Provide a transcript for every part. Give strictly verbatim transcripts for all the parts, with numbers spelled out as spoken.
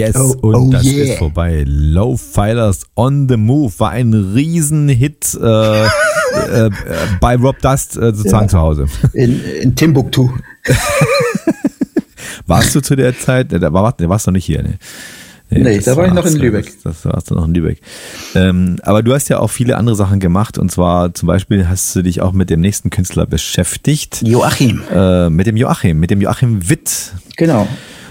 Yes, Oh, und oh das yeah. ist vorbei. Low Filers on the Move war ein Riesenhit äh, äh, bei Rob Dust äh, sozusagen Ja. zu Hause. In, in Timbuktu. Warst du zu der Zeit, da war, da warst du noch nicht hier, ne? Nee, das da war ich noch in war's, Lübeck. Das, das warst du noch in Lübeck. Ähm, aber du hast ja auch viele andere Sachen gemacht, und zwar zum Beispiel hast du dich auch mit dem nächsten Künstler beschäftigt. Joachim. Äh, mit dem Joachim, mit dem Joachim Witt. Genau.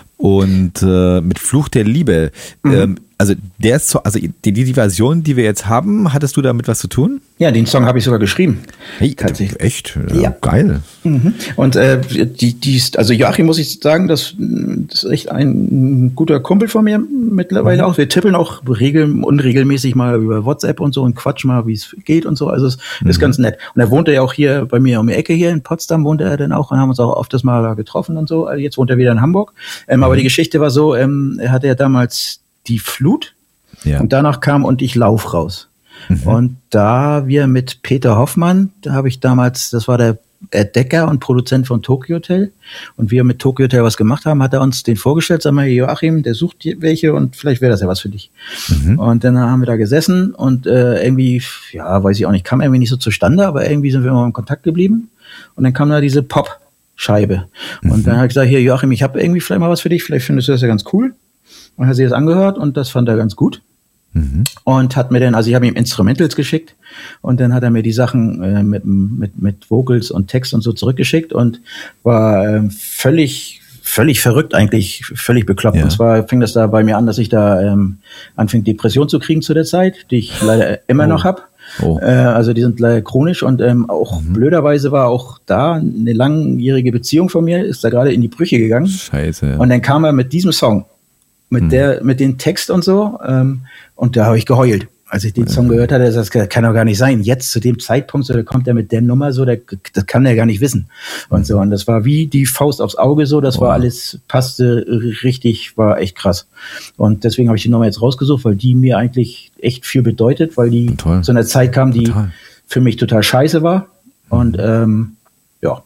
Und äh, mit Fluch der Liebe. Mhm. Ähm, also der ist so, also die, die Version, die wir jetzt haben, hattest du damit was zu tun? Ja, den Song habe ich sogar geschrieben. Hey, Tatsächlich. echt? Ja, Ja. Geil. Mhm. Und äh, die, die ist, also Joachim, muss ich sagen, das, das ist echt ein guter Kumpel von mir mittlerweile auch. Wir tippeln auch regel, unregelmäßig mal über WhatsApp und so und quatschen mal, wie es geht und so. Also es ist Mhm. ganz nett. Und er wohnte ja auch hier bei mir um die Ecke hier in Potsdam, wohnte er dann auch und haben uns auch oft das mal getroffen und so. Also jetzt wohnt er wieder in Hamburg. Ähm, aber die Geschichte war so, ähm, er hatte ja damals die Flut. Ja. Und danach kam Und ich lauf raus. Mhm. Und da wir mit Peter Hoffmann, da habe ich damals, das war der Entdecker und Produzent von Tokyo Hotel, und wir mit Tokyo Hotel was gemacht haben, hat er uns den vorgestellt, sag mal, Joachim, der sucht welche und vielleicht wäre das ja was für dich. Mhm. Und dann haben wir da gesessen und äh, irgendwie, ja, weiß ich auch nicht, kam irgendwie nicht so zustande, aber irgendwie sind wir immer in Kontakt geblieben. Und dann kam da diese Pop-Scheibe. Mhm. Und dann habe ich gesagt, hier Joachim, ich habe irgendwie vielleicht mal was für dich, vielleicht findest du das ja ganz cool. Und hat sich das angehört und das fand er ganz gut. Mhm. Und hat mir dann, also ich habe ihm Instrumentals geschickt und dann hat er mir die Sachen äh, mit, mit, mit Vocals und Text und so zurückgeschickt und war äh, völlig, völlig verrückt eigentlich, völlig bekloppt. Ja. Und zwar fing das da bei mir an, dass ich da ähm, anfing, Depression zu kriegen zu der Zeit, die ich leider immer Oh. noch habe. Oh. Äh, also die sind leider chronisch und ähm, auch Mhm. blöderweise war auch da eine langjährige Beziehung von mir, ist da gerade in die Brüche gegangen. Scheiße. Und dann kam er mit diesem Song, mit Mhm. der, mit dem Text und so, ähm, und da habe ich geheult. Als ich den Song gehört hatte, das kann doch gar nicht sein. Jetzt zu dem Zeitpunkt, so, da kommt er mit der Nummer so, der, das kann er gar nicht wissen. Und so, und das war wie die Faust aufs Auge so, das Wow. war alles, passte richtig, war echt krass. Und deswegen habe ich die Nummer jetzt rausgesucht, weil die mir eigentlich echt viel bedeutet, weil die Toll. zu einer Zeit kam, die Total. für mich total scheiße war. Und ähm, ja.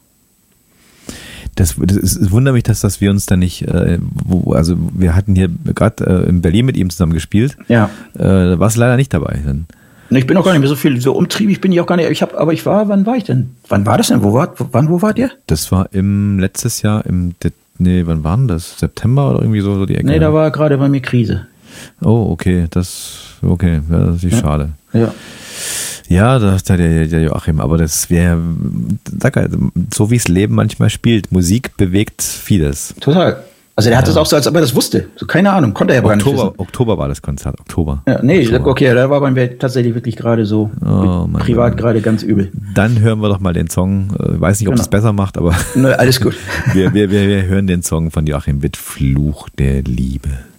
Das, das ist, es wundert mich, dass, dass wir uns da nicht, äh, wo, also wir hatten hier gerade äh, in Berlin mit ihm zusammen gespielt. Ja. Äh, da warst du leider nicht dabei. Dann. Ich bin auch gar nicht mehr so viel, so umtriebig bin ich auch gar nicht. Ich habe, aber ich war, wann war ich denn? Wann war das denn? Wo war, wann, wo wart ihr? Das war im letztes Jahr im, De- nee, wann war denn das? September oder irgendwie so, so die Ecke? Nee, da war gerade bei mir Krise. Oh, okay, das, okay, ja, das ist Ja. schade. Ja. Ja, da ist der, der, der Joachim, aber das wäre, sag halt, so wie es Leben manchmal spielt. Musik bewegt vieles. Total. Also der hat das auch so, als ob er das wusste. So, keine Ahnung, konnte er aber gar nicht Oktober, wissen. Oktober war das Konzert, Oktober. Ja, nee, Oktober. okay, da war bei mir tatsächlich wirklich gerade so Oh, mein privat Gott. gerade ganz übel. Dann hören wir doch mal den Song. Ich weiß nicht, ob Genau. das besser macht, aber Ne, alles gut. wir, wir, wir, wir hören den Song von Joachim Witt, Fluch der Liebe.